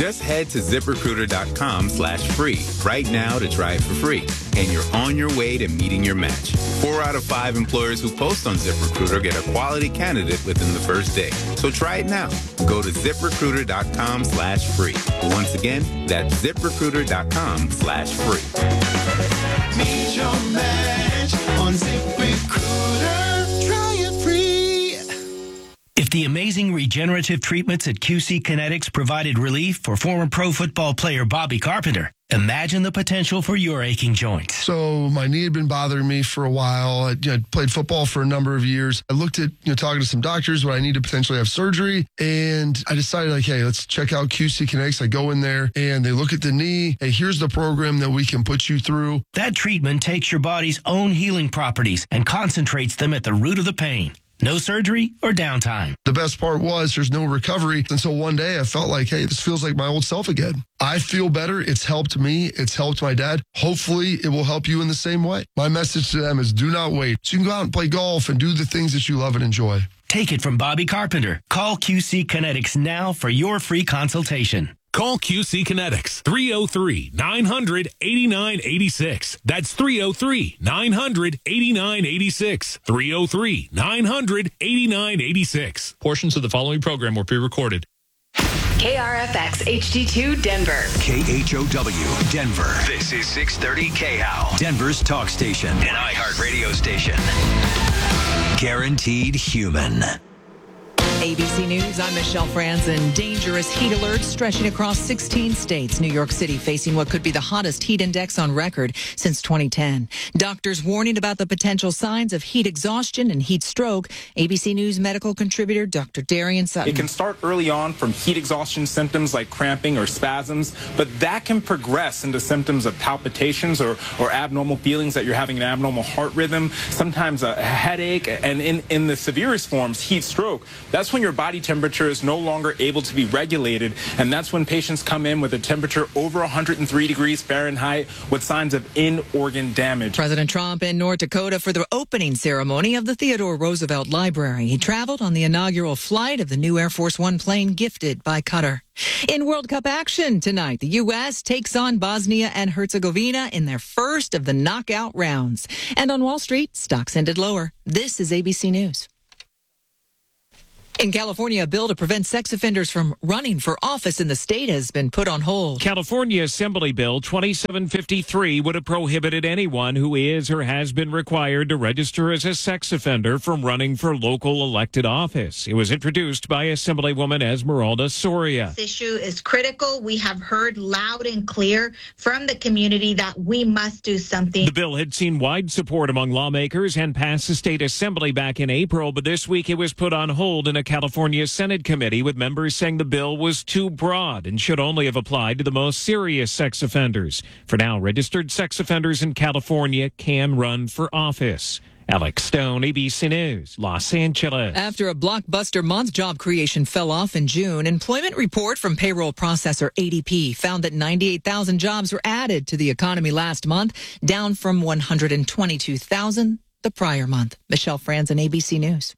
Just head to ZipRecruiter.com/free right now to try it for free. And you're on your way to meeting your match. 4 out of 5 employers who post on ZipRecruiter get a quality candidate within the first day. So try it now. Go to ZipRecruiter.com/free. Once again, that's ZipRecruiter.com/free. Meet your match on ZipRecruiter. Try it free. If the amazing regenerative treatments at QC Kinetics provided relief for former pro football player Bobby Carpenter, imagine the potential for your aching joints. So my knee had been bothering me for a while. I played football for a number of years. I looked at talking to some doctors when I need to potentially have surgery, and I decided hey, let's check out QC Kinetics. I go in there and they look at the knee. Hey, here's the program that we can put you through. That treatment takes your body's own healing properties and concentrates them at the root of the pain. No surgery or downtime. The best part was there's no recovery until one day I felt like, hey, this feels like my old self again. I feel better. It's helped me. It's helped my dad. Hopefully it will help you in the same way. My message to them is do not wait. So you can go out and play golf and do the things that you love and enjoy. Take it from Bobby Carpenter. Call QC Kinetics now for your free consultation. Call QC Kinetics, 303-900-8986. That's 303-900-8986. 303-900-8986. Portions of the following program were pre-recorded. KRFX HD2 Denver. KHOW Denver. This is 630 KHOW. Denver's talk station. An iHeart radio station. Guaranteed human. ABC News, I'm Michelle Franzen. Dangerous heat alerts stretching across 16 states. New York City facing what could be the hottest heat index on record since 2010. Doctors warning about the potential signs of heat exhaustion and heat stroke. ABC News medical contributor Dr. Darian Sutton. It can start early on from heat exhaustion symptoms like cramping or spasms, but that can progress into symptoms of palpitations or abnormal feelings that you're having an abnormal heart rhythm, sometimes a headache, and in the severest forms, heat stroke. That's when your body temperature is no longer able to be regulated, and that's when patients come in with a temperature over 103 degrees Fahrenheit with signs of in-organ damage. President Trump in North Dakota for the opening ceremony of the Theodore Roosevelt Library. He traveled on the inaugural flight of the new Air Force One plane gifted by Qatar. In World Cup action tonight, the U.S. takes on Bosnia and Herzegovina in their first of the knockout rounds. And on Wall Street, stocks ended lower. This is ABC News. In California, a bill to prevent sex offenders from running for office in the state has been put on hold. California Assembly Bill 2753 would have prohibited anyone who is or has been required to register as a sex offender from running for local elected office. It was introduced by Assemblywoman Esmeralda Soria. This issue is critical. We have heard loud and clear from the community that we must do something. The bill had seen wide support among lawmakers and passed the state assembly back in April, but this week it was put on hold in a California Senate committee with members saying the bill was too broad and should only have applied to the most serious sex offenders. For now, registered sex offenders in California can run for office. Alex Stone, ABC News, Los Angeles. After a blockbuster month, job creation fell off in June. Employment report from payroll processor ADP found that 98,000 jobs were added to the economy last month, down from 122,000 the prior month. Michelle Franzen, ABC News.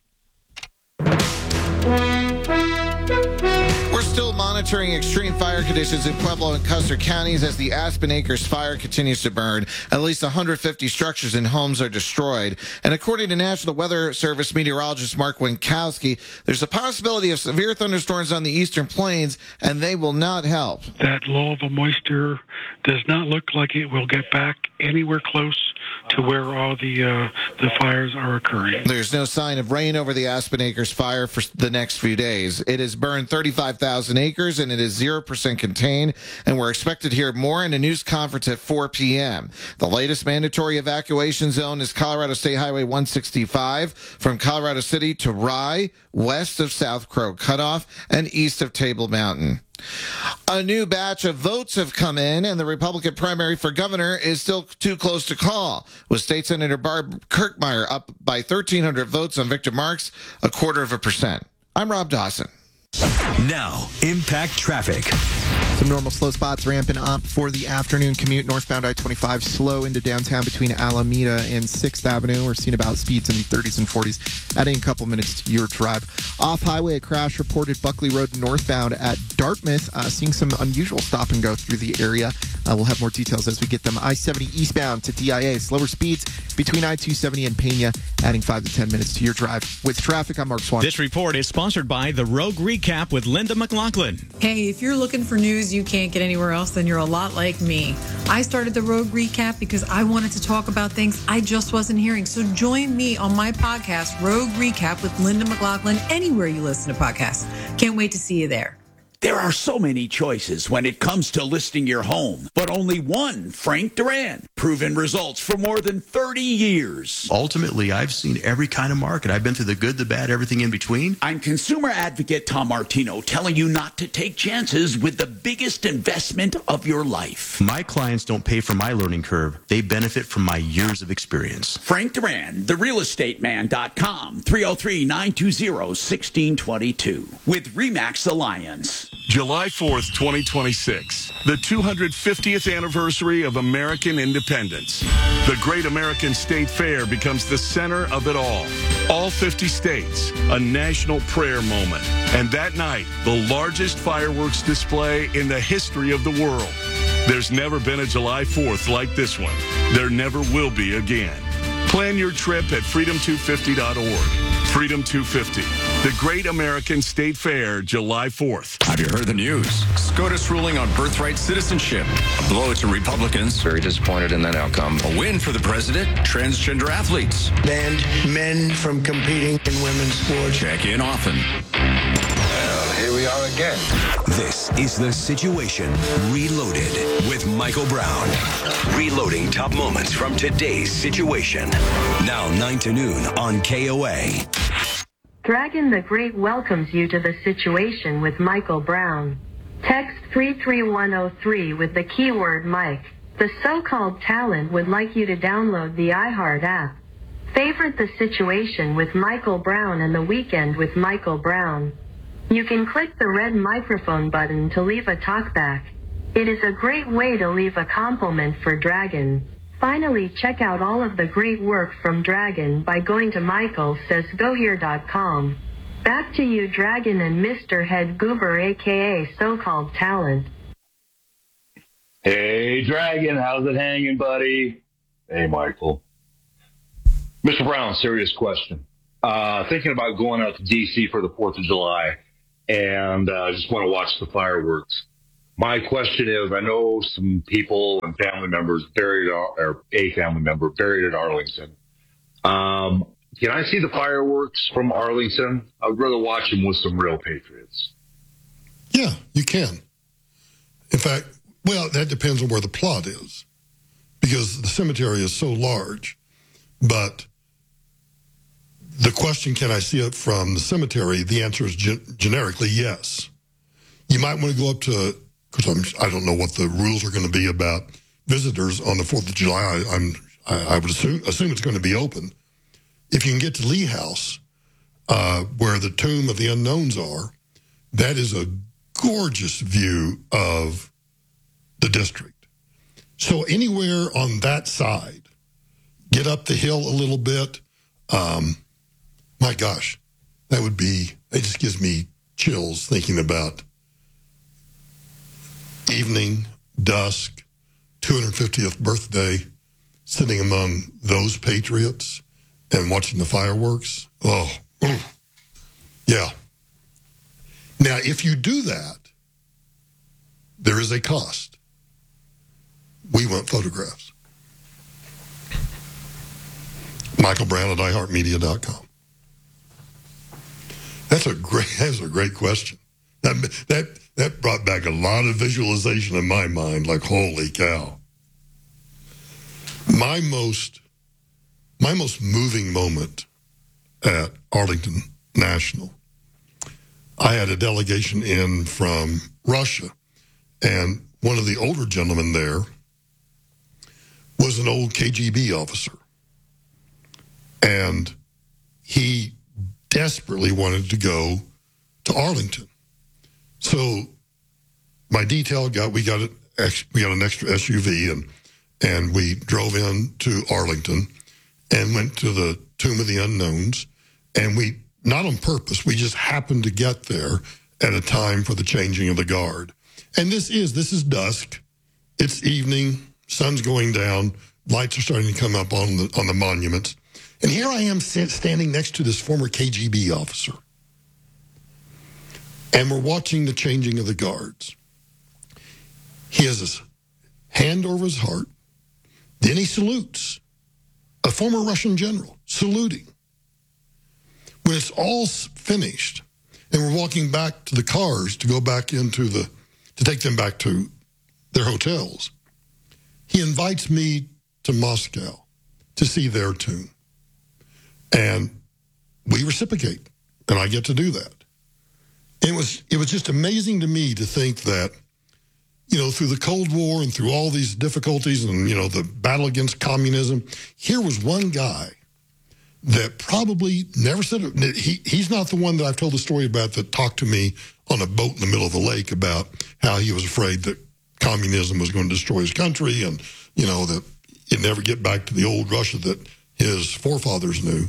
We're still monitoring extreme fire conditions in Pueblo and Custer counties as the Aspen Acres fire continues to burn. At least 150 structures and homes are destroyed. And according to National Weather Service meteorologist Mark Winkowski, there's a possibility of severe thunderstorms on the eastern plains, and they will not help. That low of a moisture does not look like it will get back anywhere close to where all the fires are occurring. There's no sign of rain over the Aspen Acres fire for the next few days. It has burned 35,000 acres, and it is 0% contained, and we're expected to hear more in a news conference at 4 p.m. The latest mandatory evacuation zone is Colorado State Highway 165 from Colorado City to Rye, west of South Crow Cutoff, and east of Table Mountain. A new batch of votes have come in, and the Republican primary for governor is still too close to call, with State Senator Barb Kirkmeyer up by 1,300 votes on Victor Marks, 0.25%. I'm Rob Dawson. Now, impact traffic. Some normal slow spots ramping up for the afternoon commute. Northbound I-25 slow into downtown between Alameda and 6th Avenue. We're seeing about speeds in the 30s and 40s, adding a couple minutes to your drive. Off-highway, a crash reported Buckley Road northbound at Dartmouth. Seeing some unusual stop and go through the area. We'll have more details as we get them. I-70 eastbound to DIA. Slower speeds between I-270 and Pena, adding 5 to 10 minutes to your drive. With traffic, I'm Mark Swan. This report is sponsored by the Rogue Recap with Linda McLaughlin. Hey, if you're looking for news you can't get anywhere else, then you're a lot like me. I started the Rogue Recap because I wanted to talk about things I just wasn't hearing. So join me on my podcast, Rogue Recap with Linda McLaughlin, anywhere you listen to podcasts. Can't wait to see you there. There are so many choices when it comes to listing your home, but only one, Frank Duran. Proven results for more than 30 years. Ultimately, I've seen every kind of market. I've been through the good, the bad, everything in between. I'm consumer advocate Tom Martino, telling you not to take chances with the biggest investment of your life. My clients don't pay for my learning curve. They benefit from my years of experience. Frank Duran, therealestateman.com, 303-920-1622 with RE/MAX Alliance. July 4th, 2026, the 250th anniversary of American independence. The Great American State Fair becomes the center of it all. All 50 states, a national prayer moment. And that night, the largest fireworks display in the history of the world. There's never been a July 4th like this one. There never will be again. Plan your trip at freedom250.org. Freedom 250, the Great American State Fair, July 4th. Have you heard the news? SCOTUS ruling on birthright citizenship. A blow to Republicans. Very disappointed in that outcome. A win for the president. Transgender athletes. Banned men from competing in women's sports. Check in often. Well, here we are again. This is The Situation Reloaded with Michael Brown. Reloading top moments from today's situation. Now 9 to noon on KOA. Dragon the Great welcomes you to The Situation with Michael Brown. Text 33103 with the keyword Mike. The so-called talent would like you to download the iHeart app. Favorite The Situation with Michael Brown and The Weekend with Michael Brown. You can click the red microphone button to leave a talkback. It is a great way to leave a compliment for Dragon. Finally, check out all of the great work from Dragon by going to michaelsaysgohere.com. Back to you, Dragon and Mr. Head Goober, aka so-called talent. Hey, Dragon, how's it hanging, buddy? Hey, Michael. Mr. Brown, serious question. Thinking about going out to D.C. for the 4th of July, and just want to watch the fireworks. My question is, I know some people and family members buried, or a family member buried at Arlington. Can I see the fireworks from Arlington? I would rather watch them with some real patriots. Yeah, you can. In fact, well, that depends on where the plot is, because the cemetery is so large. But the question, can I see it from the cemetery? The answer is generically yes. You might want to go up to, because I don't know what the rules are going to be about visitors on the 4th of July. I would assume it's going to be open. If you can get to Lee House, where the Tomb of the Unknowns are, that is a gorgeous view of the district. So anywhere on that side, get up the hill a little bit. My gosh, it just gives me chills thinking about evening, dusk, 250th birthday, sitting among those patriots and watching the fireworks. Oh, yeah. Now, if you do that, there is a cost. We want photographs. Michael Brown at iHeartMedia.com. That's a great question. That brought back a lot of visualization in my mind, like, holy cow. My most moving moment at Arlington National, I had a delegation in from Russia, and one of the older gentlemen there was an old KGB officer. And he desperately wanted to go to Arlington. So my detail we got an extra SUV and we drove in to Arlington and went to the Tomb of the Unknowns. And we, not on purpose, we just happened to get there at a time for the changing of the guard. And this is dusk. It's evening. Sun's going down. Lights are starting to come up on the monuments. And here I am standing next to this former KGB officer. And we're watching the changing of the guards. He has his hand over his heart. Then he salutes a former Russian general, saluting. When it's all finished, and we're walking back to the cars to go back to take them back to their hotels, he invites me to Moscow to see their tomb. And we reciprocate, and I get to do that. And it was just amazing to me to think that, through the Cold War and through all these difficulties and, the battle against communism, here was one guy that probably never said it. He's not the one that I've told the story about that talked to me on a boat in the middle of the lake about how he was afraid that communism was going to destroy his country and, that he'd never get back to the old Russia that his forefathers knew.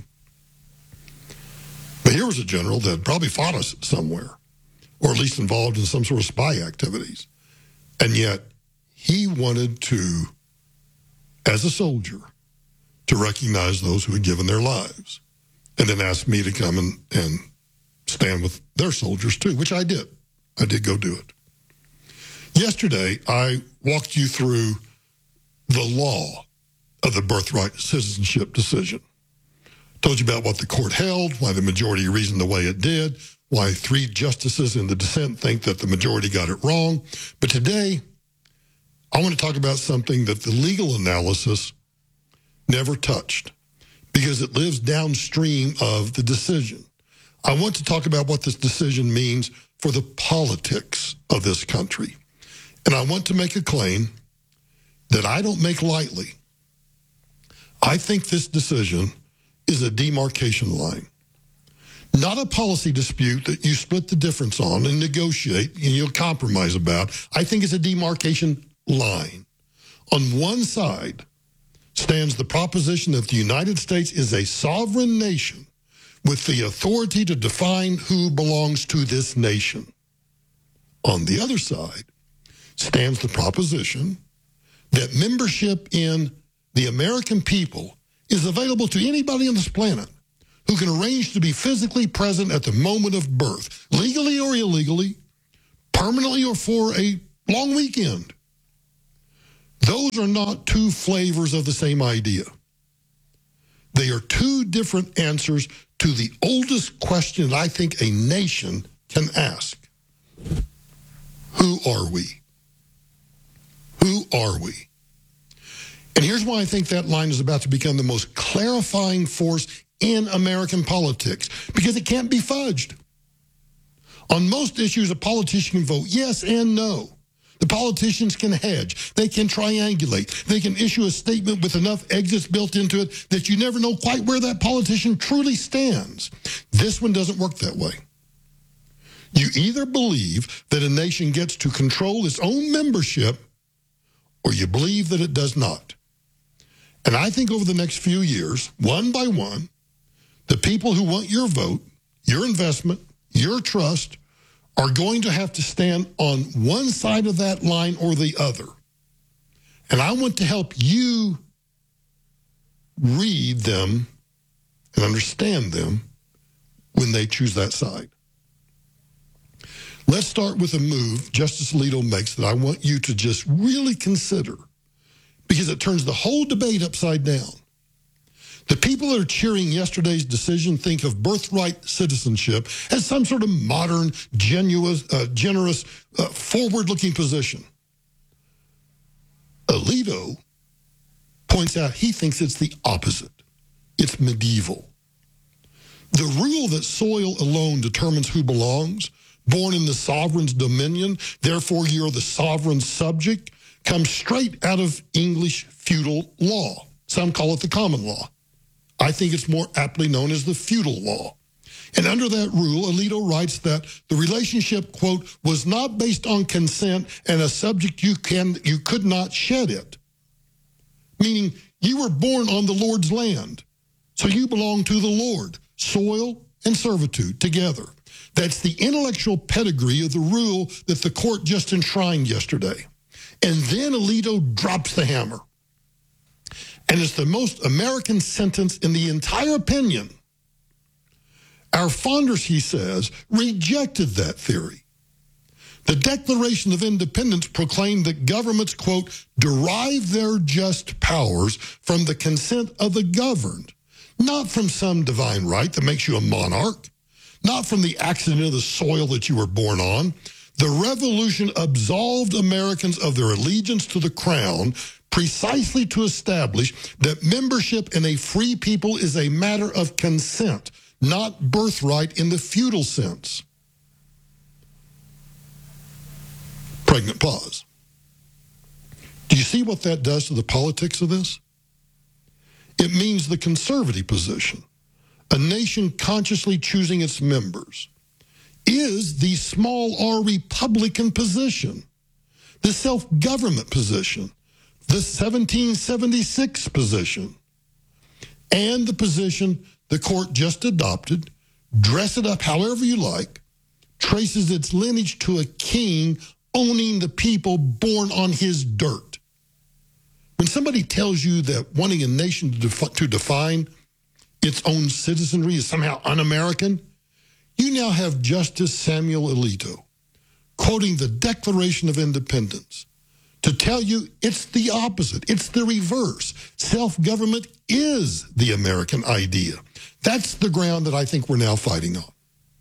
But here was a general that probably fought us somewhere, or at least involved in some sort of spy activities. And yet he wanted to, as a soldier, to recognize those who had given their lives, and then asked me to come and stand with their soldiers too, which I did. I did go do it. Yesterday, I walked you through the law of the birthright citizenship decision. Told you about what the court held, why the majority reasoned the way it did, why 3 justices in the dissent think that the majority got it wrong. But today, I want to talk about something that the legal analysis never touched because it lives downstream of the decision. I want to talk about what this decision means for the politics of this country. And I want to make a claim that I don't make lightly. I think this decision is a demarcation line. Not a policy dispute that you split the difference on and negotiate and you'll compromise about. I think it's a demarcation line. On one side stands the proposition that the United States is a sovereign nation with the authority to define who belongs to this nation. On the other side stands the proposition that membership in the American people is available to anybody on this planet who can arrange to be physically present at the moment of birth, legally or illegally, permanently or for a long weekend. Those are not 2 flavors of the same idea. They are 2 different answers to the oldest question I think a nation can ask. Who are we? Who are we? And here's why I think that line is about to become the most clarifying force in American politics, because it can't be fudged. On most issues, a politician can vote yes and no. The politicians can hedge. They can triangulate. They can issue a statement with enough exits built into it that you never know quite where that politician truly stands. This one doesn't work that way. You either believe that a nation gets to control its own membership, or you believe that it does not. And I think over the next few years, one by one, the people who want your vote, your investment, your trust, are going to have to stand on one side of that line or the other. And I want to help you read them and understand them when they choose that side. Let's start with a move Justice Alito makes that I want you to just really consider, because it turns the whole debate upside down. The people that are cheering yesterday's decision think of birthright citizenship as some sort of modern, generous, forward-looking position. Alito points out he thinks it's the opposite. It's medieval. The rule that soil alone determines who belongs, born in the sovereign's dominion, therefore you're the sovereign subject, comes straight out of English feudal law. Some call it the common law. I think it's more aptly known as the feudal law. And under that rule, Alito writes that the relationship, quote, was not based on consent and a subject you could not shed it. Meaning you were born on the Lord's land, so you belong to the Lord, soil and servitude together. That's the intellectual pedigree of the rule that the court just enshrined yesterday. And then Alito drops the hammer. And it's the most American sentence in the entire opinion. Our founders, he says, rejected that theory. The Declaration of Independence proclaimed that governments, quote, derive their just powers from the consent of the governed, not from some divine right that makes you a monarch, not from the accident of the soil that you were born on. The Revolution absolved Americans of their allegiance to the crown precisely to establish that membership in a free people is a matter of consent, not birthright in the feudal sense. Pregnant pause. Do you see what that does to the politics of this? It means the conservative position, a nation consciously choosing its members, is the small r Republican position, the self-government position, the 1776 position, and the position the court just adopted, dress it up however you like, traces its lineage to a king owning the people born on his dirt. When somebody tells you that wanting a nation to define its own citizenry is somehow un-American, you now have Justice Samuel Alito quoting the Declaration of Independence to tell you it's the opposite. It's the reverse. Self-government is the American idea. That's the ground that I think we're now fighting on.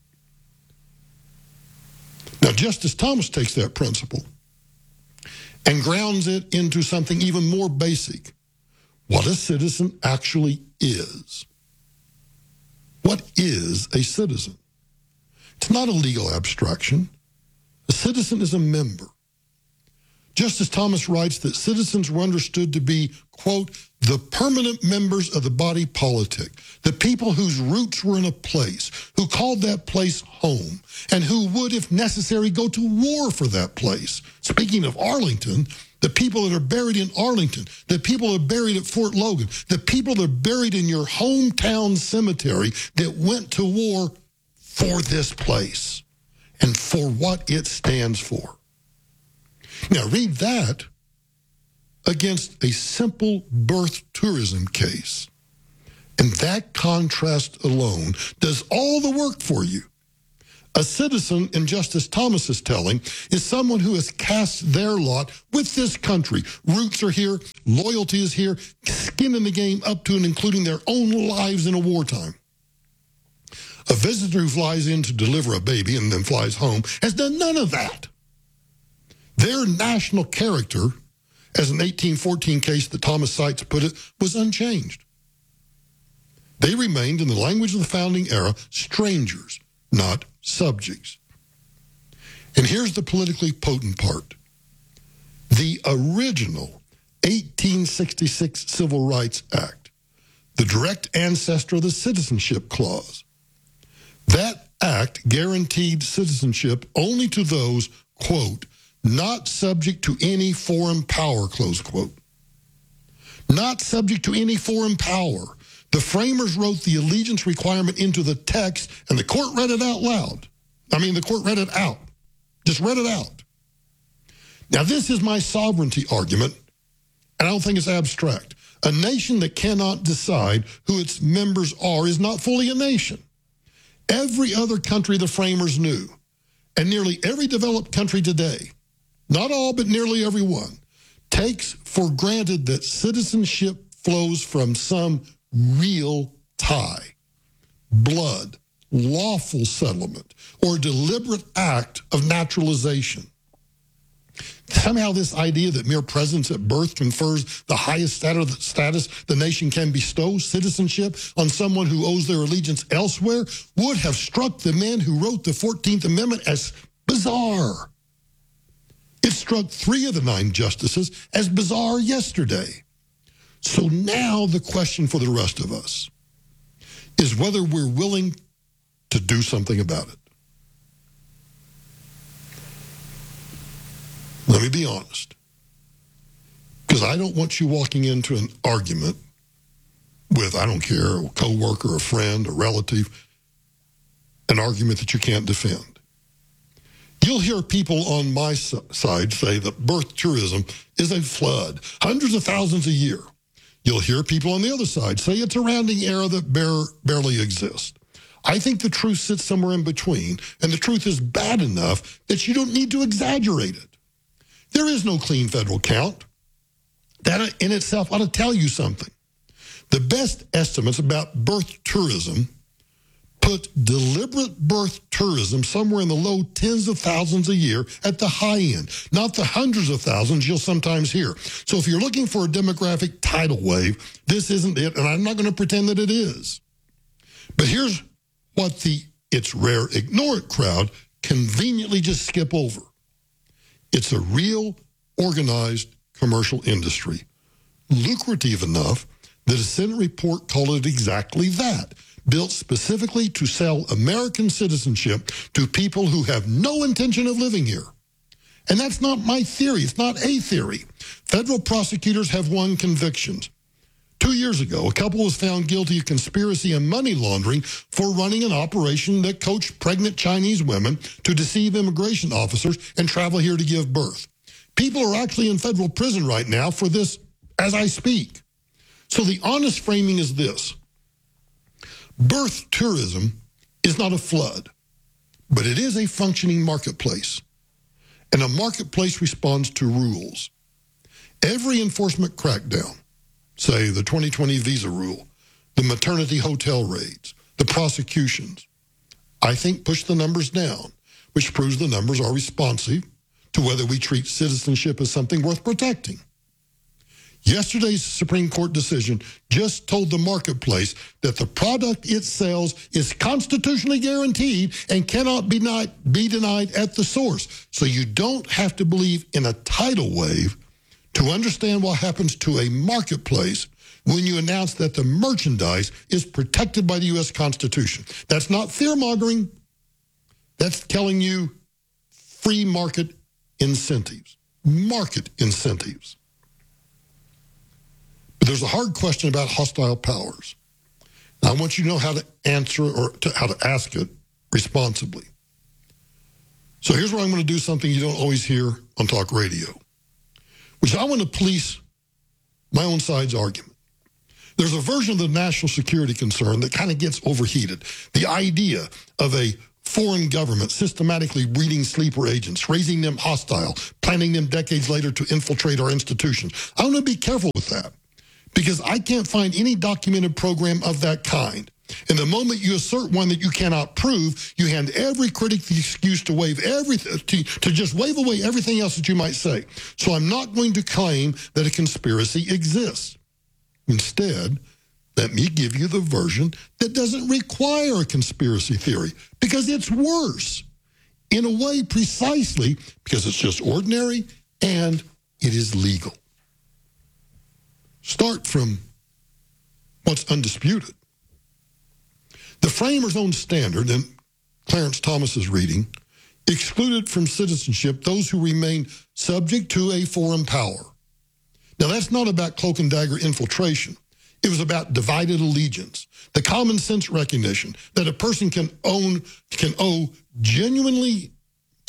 Now, Justice Thomas takes that principle and grounds it into something even more basic, what a citizen actually is. What is a citizen? It's not a legal abstraction. A citizen is a member. Justice Thomas writes that citizens were understood to be, quote, the permanent members of the body politic, the people whose roots were in a place, who called that place home, and who would, if necessary, go to war for that place. Speaking of Arlington, the people that are buried in Arlington, the people that are buried at Fort Logan, the people that are buried in your hometown cemetery that went to war for this place and for what it stands for. Now, read that against a simple birth tourism case. And that contrast alone does all the work for you. A citizen, in Justice Thomas's telling, is someone who has cast their lot with this country. Roots are here, loyalty is here, skin in the game up to and including their own lives in a wartime. A visitor who flies in to deliver a baby and then flies home has done none of that. Their national character, as an 1814 case that Thomas cites put it, was unchanged. They remained, in the language of the founding era, strangers, not subjects. And here's the politically potent part. The original 1866 Civil Rights Act, the direct ancestor of the Citizenship Clause, that act guaranteed citizenship only to those, quote, not subject to any foreign power, close quote. Not subject to any foreign power. The framers wrote the allegiance requirement into the text, and the court read it out loud. The court read it out. Just read it out. Now, this is my sovereignty argument, and I don't think it's abstract. A nation that cannot decide who its members are is not fully a nation. Every other country the framers knew, and nearly every developed country today, not all, but nearly every one, takes for granted that citizenship flows from some real tie, blood, lawful settlement, or deliberate act of naturalization. Somehow this idea that mere presence at birth confers the highest status the nation can bestow, citizenship, on someone who owes their allegiance elsewhere, would have struck the men who wrote the 14th Amendment as bizarre. It struck 3 of the 9 justices as bizarre yesterday. So now the question for the rest of us is whether we're willing to do something about it. Let me be honest, because I don't want you walking into an argument with, I don't care, a coworker, a friend, a relative, an argument that you can't defend. You'll hear people on my side say that birth tourism is a flood, hundreds of thousands a year. You'll hear people on the other side say it's a rounding error that barely exists. I think the truth sits somewhere in between, and the truth is bad enough that you don't need to exaggerate it. There is no clean federal count. That in itself ought to tell you something. The best estimates about birth tourism put deliberate birth tourism somewhere in the low tens of thousands a year at the high end, not the hundreds of thousands you'll sometimes hear. So if you're looking for a demographic tidal wave, this isn't it, and I'm not going to pretend that it is. But here's what the "it's rare, ignore it" crowd conveniently just skip over. It's a real, organized commercial industry, lucrative enough that a Senate report called it exactly that, built specifically to sell American citizenship to people who have no intention of living here. And that's not my theory. It's not a theory. Federal prosecutors have won convictions. 2 years ago, a couple was found guilty of conspiracy and money laundering for running an operation that coached pregnant Chinese women to deceive immigration officers and travel here to give birth. People are actually in federal prison right now for this as I speak. So the honest framing is this. Birth tourism is not a flood, but it is a functioning marketplace. And a marketplace responds to rules. Every enforcement crackdown, say the 2020 visa rule, the maternity hotel raids, the prosecutions, I think push the numbers down, which proves the numbers are responsive to whether we treat citizenship as something worth protecting. Yesterday's Supreme Court decision just told the marketplace that the product it sells is constitutionally guaranteed and cannot be denied at the source. So you don't have to believe in a tidal wave to understand what happens to a marketplace when you announce that the merchandise is protected by the U.S. Constitution. That's not fear-mongering. That's telling you free market incentives. Market incentives. But there's a hard question about hostile powers. I want you to know how to answer or how to ask it responsibly. So here's where I'm going to do something you don't always hear on talk radio, which I want to police my own side's argument. There's a version of the national security concern that kind of gets overheated. The idea of a foreign government systematically breeding sleeper agents, raising them hostile, planning them decades later to infiltrate our institutions. I want to be careful with that because I can't find any documented program of that kind. And the moment you assert one that you cannot prove, you hand every critic the excuse to waive everything, to just wave away everything else that you might say. So I'm not going to claim that a conspiracy exists. Instead, let me give you the version that doesn't require a conspiracy theory, because it's worse. In a way, precisely because it's just ordinary and it is legal. Start from what's undisputed. The framers' own standard, in Clarence Thomas's reading, excluded from citizenship those who remain subject to a foreign power. Now, that's not about cloak and dagger infiltration. It was about divided allegiance, the common sense recognition that a person can owe genuine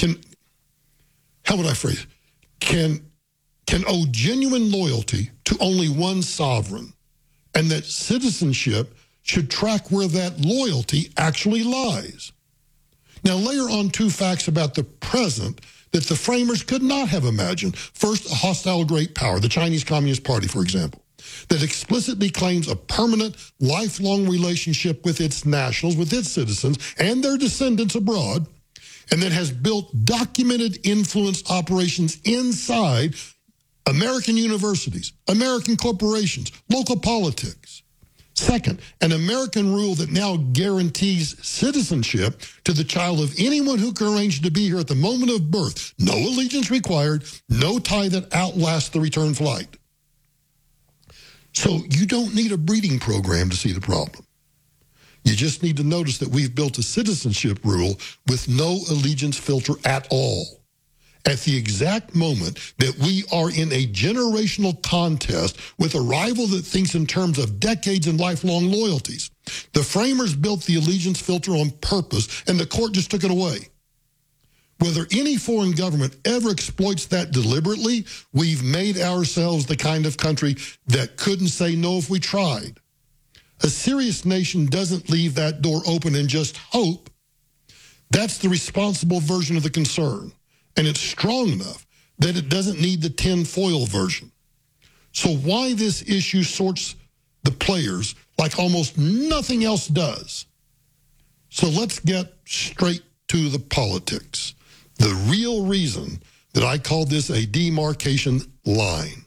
loyalty to only one sovereign, and that citizenship should track where that loyalty actually lies. Now, layer on two facts about the present that the framers could not have imagined. First, a hostile great power, the Chinese Communist Party, for example, that explicitly claims a permanent, lifelong relationship with its nationals, with its citizens, and their descendants abroad, and that has built documented influence operations inside American universities, American corporations, local politics. Second, an American rule that now guarantees citizenship to the child of anyone who can arrange to be here at the moment of birth. No allegiance required, no tie that outlasts the return flight. So you don't need a breeding program to see the problem. You just need to notice that we've built a citizenship rule with no allegiance filter at all. At the exact moment that we are in a generational contest with a rival that thinks in terms of decades and lifelong loyalties. The framers built the allegiance filter on purpose, and the court just took it away. Whether any foreign government ever exploits that deliberately, we've made ourselves the kind of country that couldn't say no if we tried. A serious nation doesn't leave that door open and just hope. That's the responsible version of the concern. And it's strong enough that it doesn't need the tinfoil version. So why this issue sorts the players like almost nothing else does? So let's get straight to the politics. The real reason that I call this a demarcation line.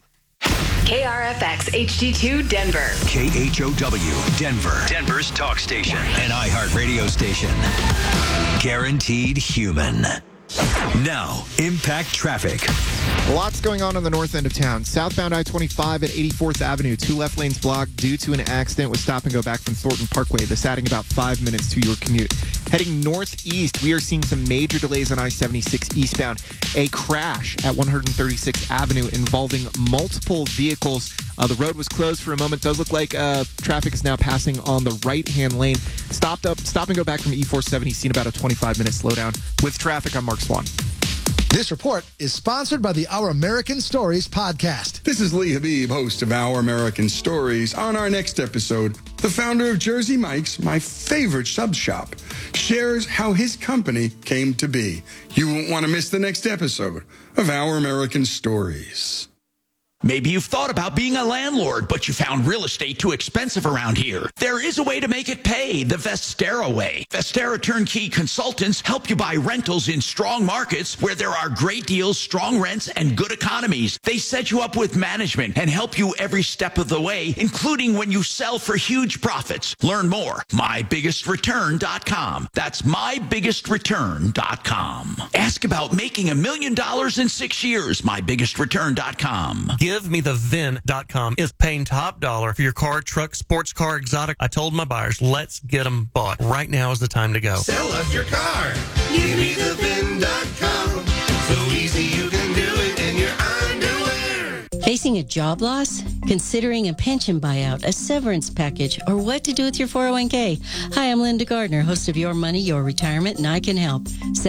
KRFX HD2 Denver. KHOW Denver. Denver's talk station. An iHeartRadio station. Guaranteed human. Now, impact traffic. Lots going on the north end of town. Southbound I-25 at 84th Avenue. 2 left lanes blocked due to an accident with stop and go back from Thornton Parkway. This adding about 5 minutes to your commute. Heading northeast, we are seeing some major delays on I-76 eastbound. A crash at 136th Avenue involving multiple vehicles. The road was closed for a moment. Does look like traffic is now passing on the right-hand lane. Stop and go back from E470. Seen about a 25-minute slowdown. With traffic, I'm Mark Swan. This report is sponsored by the Our American Stories podcast. This is Lee Habib, host of Our American Stories. On our next episode, the founder of Jersey Mike's, my favorite sub shop, shares how his company came to be. You won't want to miss the next episode of Our American Stories. Maybe you've thought about being a landlord, but you found real estate too expensive around here. There is a way to make it pay, the Vestera way. Vestera Turnkey Consultants help you buy rentals in strong markets where there are great deals, strong rents, and good economies. They set you up with management and help you every step of the way, including when you sell for huge profits. Learn more. MyBiggestReturn.com. That's MyBiggestReturn.com. Ask about making $1 million in 6 years. MyBiggestReturn.com. GiveMeTheVin.com is paying top dollar for your car, truck, sports car, exotic. I told my buyers, let's get them bought. Right now is the time to go. Sell us your car. GiveMeTheVin.com. So easy you can do it in your underwear. Facing a job loss? Considering a pension buyout, a severance package, or what to do with your 401k? Hi, I'm Linda Gardner, host of Your Money, Your Retirement, and I can help.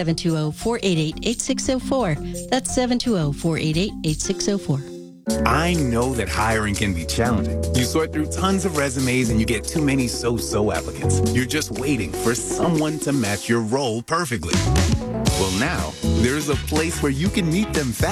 720-488-8604. That's 720-488-8604. I know that hiring can be challenging. You sort through tons of resumes and you get too many so-so applicants. You're just waiting for someone to match your role perfectly. Well, now, there's a place where you can meet them fast.